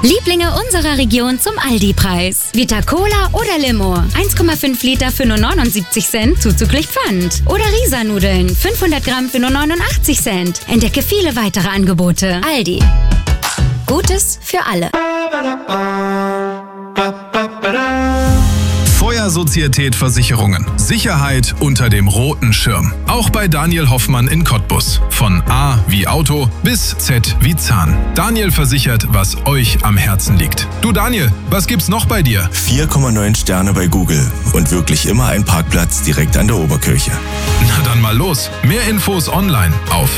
Lieblinge unserer Region zum Aldi-Preis. Vita Cola oder Limo. 1,5 Liter für nur 79 Cent, zuzüglich Pfand. Oder Risa-Nudeln. 500 Gramm für nur 89 Cent. Entdecke viele weitere Angebote. Aldi. Gutes für alle. Feuersozietät Versicherungen. Sicherheit unter dem roten Schirm. Auch bei Daniel Hoffmann in Cottbus. Von A wie Auto bis Z wie Zahn. Daniel versichert, was euch am Herzen liegt. Du Daniel, was gibt's noch bei dir? 4,9 Sterne bei Google und wirklich immer ein Parkplatz direkt an der Oberkirche. Na dann mal los. Mehr Infos online auf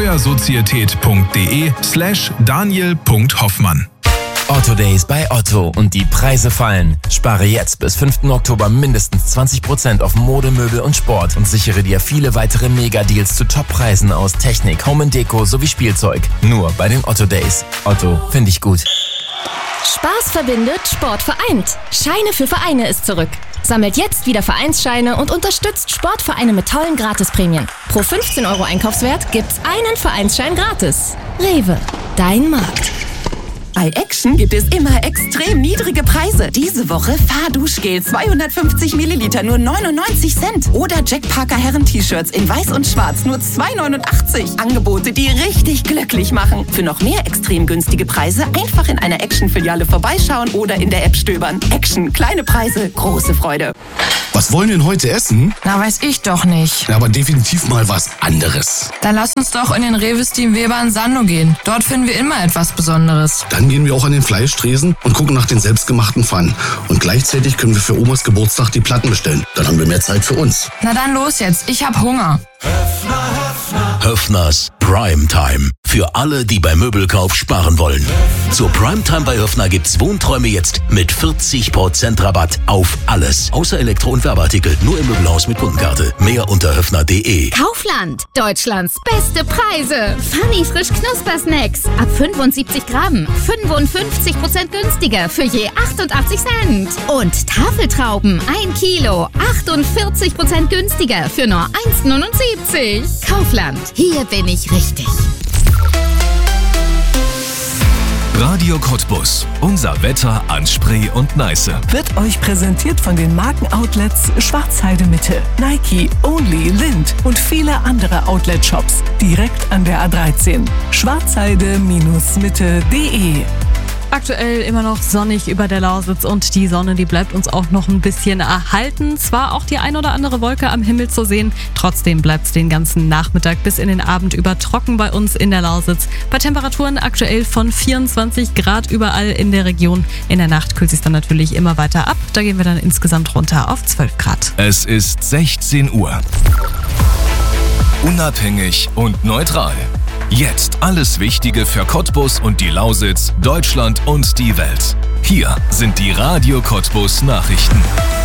feuersozietät.de/daniel.hoffmann. Otto Days bei Otto und die Preise fallen. Spare jetzt bis 5. Oktober mindestens 20% auf Mode, Möbel und Sport und sichere dir viele weitere Mega-Deals zu Top-Preisen aus Technik, Home & Deko sowie Spielzeug. Nur bei den Otto Days. Otto, finde ich gut. Spaß verbindet, Sport vereint. Scheine für Vereine ist zurück. Sammelt jetzt wieder Vereinsscheine und unterstützt Sportvereine mit tollen Gratisprämien. Pro 15 € Einkaufswert gibt's einen Vereinsschein gratis. Rewe, dein Markt. Bei Action gibt es immer extrem niedrige Preise. Diese Woche Fahrduschgel 250 Milliliter nur 99 Cent. Oder Jack Parker Herren-T-Shirts in weiß und schwarz nur 2,89. Angebote, die richtig glücklich machen. Für noch mehr extrem günstige Preise einfach in einer Action-Filiale vorbeischauen oder in der App stöbern. Action, kleine Preise, große Freude. Was wollen wir denn heute essen? Na, weiß ich doch nicht. Ja, aber definitiv mal was anderes. Dann lass uns doch in den Rewe Steam Weber in Sando gehen. Dort finden wir immer etwas Besonderes. Dann gehen wir auch an den Fleischtresen und gucken nach den selbstgemachten Pfannen. Und gleichzeitig können wir für Omas Geburtstag die Platten bestellen. Dann haben wir mehr Zeit für uns. Na dann los jetzt, ich hab Hunger. Höffners Primetime. Für alle, die beim Möbelkauf sparen wollen. Zur Primetime bei Höffner gibt's Wohnträume jetzt mit 40% Rabatt auf alles. Außer Elektro- und Werbeartikel. Nur im Möbelhaus mit Kundenkarte. Mehr unter höffner.de. Kaufland. Deutschlands beste Preise. Funny frisch Knuspersnacks. Ab 75 Gramm. 55% günstiger für je 88 Cent. Und Tafeltrauben. 1 Kilo. 48% günstiger für nur 1,79. Kaufland. Hier bin ich richtig. Radio Cottbus. Unser Wetter an Spree und Neiße. Wird euch präsentiert von den Markenoutlets Schwarzheide Mitte, Nike, Only, Lind und viele andere Outlet-Shops. Direkt an der A13. Schwarzheide-mitte.de. Aktuell immer noch sonnig über der Lausitz und die Sonne, die bleibt uns auch noch ein bisschen erhalten. Zwar auch die ein oder andere Wolke am Himmel zu sehen, trotzdem bleibt es den ganzen Nachmittag bis in den Abend über trocken bei uns in der Lausitz. Bei Temperaturen aktuell von 24 Grad überall in der Region. In der Nacht kühlt es dann natürlich immer weiter ab. Da gehen wir dann insgesamt runter auf 12 Grad. Es ist 16 Uhr. Unabhängig und neutral. Jetzt alles Wichtige für Cottbus und die Lausitz, Deutschland und die Welt. Hier sind die Radio Cottbus Nachrichten.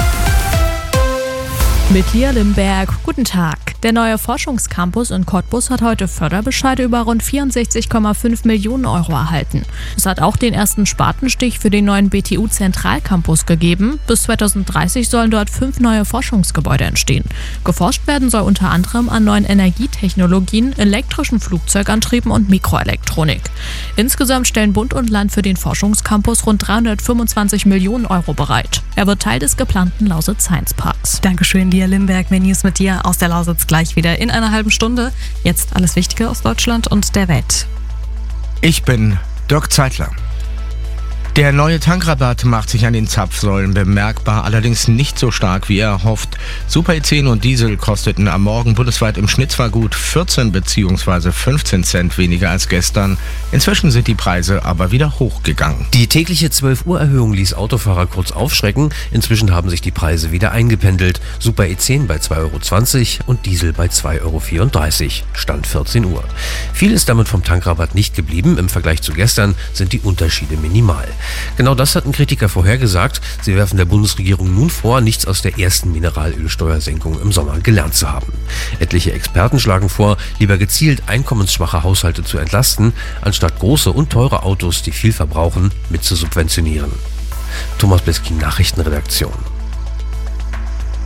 Mit Lia Limberg, guten Tag. Der neue Forschungscampus in Cottbus hat heute Förderbescheide über rund 64,5 Millionen € erhalten. Es hat auch den ersten Spatenstich für den neuen BTU-Zentralcampus gegeben. Bis 2030 sollen dort 5 neue Forschungsgebäude entstehen. Geforscht werden soll unter anderem an neuen Energietechnologien, elektrischen Flugzeugantrieben und Mikroelektronik. Insgesamt stellen Bund und Land für den Forschungscampus rund 325 Millionen € bereit. Er wird Teil des geplanten Lausitz Science Parks. Dankeschön, Lia Limberg. Mehr News mit dir aus der Lausitz gleich wieder in einer halben Stunde. Jetzt alles Wichtige aus Deutschland und der Welt. Ich bin Dirk Zeitler. Der neue Tankrabatt macht sich an den Zapfsäulen bemerkbar, allerdings nicht so stark, wie er hofft. Super E10 und Diesel kosteten am Morgen bundesweit im Schnitt zwar gut 14 bzw. 15 Cent weniger als gestern. Inzwischen sind die Preise aber wieder hochgegangen. Die tägliche 12 Uhr Erhöhung ließ Autofahrer kurz aufschrecken. Inzwischen haben sich die Preise wieder eingependelt. Super E10 bei 2,20 € und Diesel bei 2,34 €. Stand 14 Uhr. Viel ist damit vom Tankrabatt nicht geblieben. Im Vergleich zu gestern sind die Unterschiede minimal. Genau das hatten Kritiker vorhergesagt. Sie werfen der Bundesregierung nun vor, nichts aus der ersten Mineralölsteuersenkung im Sommer gelernt zu haben. Etliche Experten schlagen vor, lieber gezielt einkommensschwache Haushalte zu entlasten, anstatt große und teure Autos, die viel verbrauchen, mit zu subventionieren. Thomas Beskin, Nachrichtenredaktion.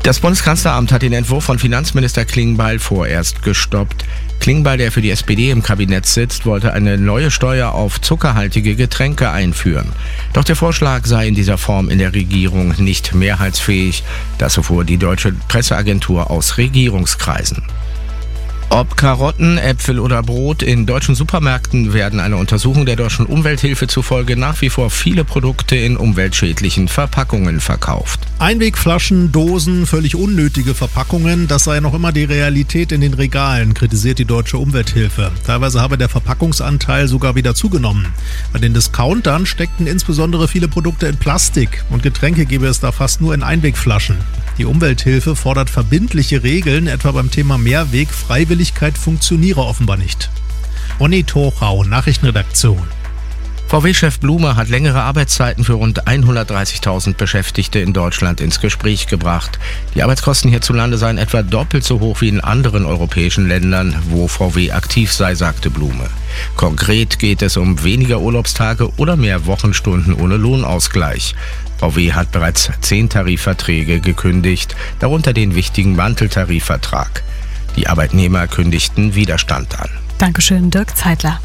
Das Bundeskanzleramt hat den Entwurf von Finanzminister Klingbeil vorerst gestoppt. Klingbeil, der für die SPD im Kabinett sitzt, wollte eine neue Steuer auf zuckerhaltige Getränke einführen. Doch der Vorschlag sei in dieser Form in der Regierung nicht mehrheitsfähig. Das erfuhr die deutsche Presseagentur aus Regierungskreisen. Ob Karotten, Äpfel oder Brot, in deutschen Supermärkten werden einer Untersuchung der deutschen Umwelthilfe zufolge nach wie vor viele Produkte in umweltschädlichen Verpackungen verkauft. Einwegflaschen, Dosen, völlig unnötige Verpackungen, das sei noch immer die Realität in den Regalen, kritisiert die deutsche Umwelthilfe. Teilweise habe der Verpackungsanteil sogar wieder zugenommen. Bei den Discountern steckten insbesondere viele Produkte in Plastik und Getränke gäbe es da fast nur in Einwegflaschen. Die Umwelthilfe fordert verbindliche Regeln, etwa beim Thema Mehrweg. Freiwilligkeit funktioniere offenbar nicht. Onni Tochau, Nachrichtenredaktion. VW-Chef Blume hat längere Arbeitszeiten für rund 130.000 Beschäftigte in Deutschland ins Gespräch gebracht. Die Arbeitskosten hierzulande seien etwa doppelt so hoch wie in anderen europäischen Ländern, wo VW aktiv sei, sagte Blume. Konkret geht es um weniger Urlaubstage oder mehr Wochenstunden ohne Lohnausgleich. VW hat bereits 10 Tarifverträge gekündigt, darunter den wichtigen Manteltarifvertrag. Die Arbeitnehmer kündigten Widerstand an. Dankeschön, Dirk Zeitler.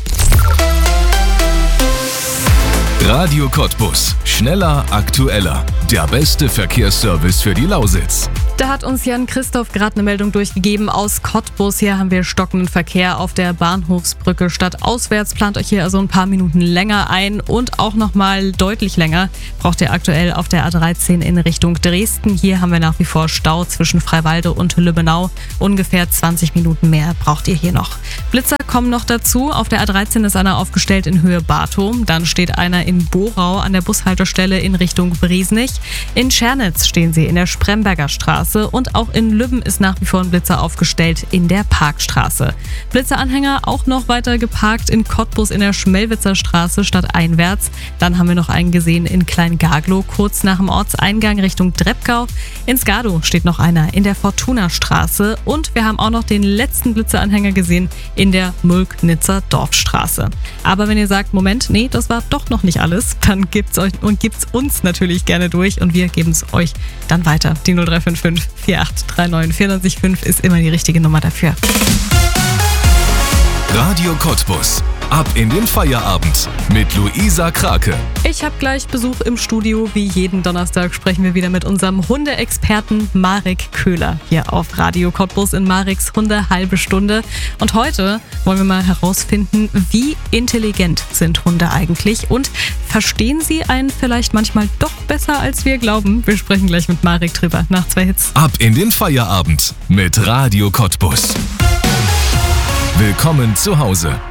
Radio Cottbus. Schneller, aktueller. Der beste Verkehrsservice für die Lausitz. Da hat uns Jan Christoph gerade eine Meldung durchgegeben aus Cottbus. Hier haben wir stockenden Verkehr auf der Bahnhofsbrücke stadtauswärts. Plant euch hier also ein paar Minuten länger ein und auch nochmal deutlich länger braucht ihr aktuell auf der A13 in Richtung Dresden. Hier haben wir nach wie vor Stau zwischen Freiwalde und Lübbenau. Ungefähr 20 Minuten mehr braucht ihr hier noch. Blitzer kommen noch dazu. Auf der A13 ist einer aufgestellt in Höhe Bartow. Dann steht einer in Borau an der Bushaltestelle in Richtung Briesnich. In Schernitz stehen sie in der Spremberger Straße. Und auch in Lübben ist nach wie vor ein Blitzer aufgestellt in der Parkstraße. Blitzeranhänger auch noch weiter geparkt in Cottbus in der Schmelwitzer Straße stadteinwärts. Dann haben wir noch einen gesehen in Kleingaglow, kurz nach dem Ortseingang Richtung Dreppgau. In Skadow steht noch einer in der Fortuna-Straße. Und wir haben auch noch den letzten Blitzeranhänger gesehen in der Mulknitzer Dorfstraße. Aber wenn ihr sagt, Moment, nee, das war doch noch nicht alles, dann gibt's uns natürlich gerne durch und wir geben es euch dann weiter. Die 0355 4839 495 ist immer die richtige Nummer dafür. Radio Cottbus. Ab in den Feierabend mit Luisa Krake. Ich habe gleich Besuch im Studio. Wie jeden Donnerstag sprechen wir wieder mit unserem Hundeexperten Marek Köhler hier auf Radio Cottbus in Mareks Hunde halbe Stunde. Und heute wollen wir mal herausfinden, wie intelligent sind Hunde eigentlich und verstehen sie einen vielleicht manchmal doch besser, als wir glauben? Wir sprechen gleich mit Marek drüber nach 2 Hits. Ab in den Feierabend mit Radio Cottbus. Willkommen zu Hause.